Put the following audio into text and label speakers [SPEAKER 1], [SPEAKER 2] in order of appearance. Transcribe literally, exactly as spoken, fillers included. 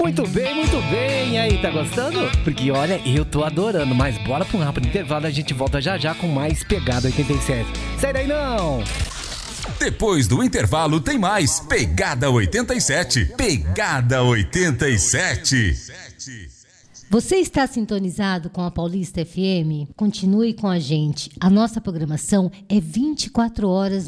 [SPEAKER 1] Muito bem, muito bem. E aí, tá gostando? Porque olha, eu tô adorando. Mas bora pra um rápido intervalo. A gente volta já já com mais Pegada oitenta e sete. Sai daí não!
[SPEAKER 2] Depois do intervalo tem mais Pegada oitenta e sete. Pegada oitenta e sete.
[SPEAKER 3] Você está sintonizado com a Paulista F M? Continue com a gente. A nossa programação é vinte e quatro horas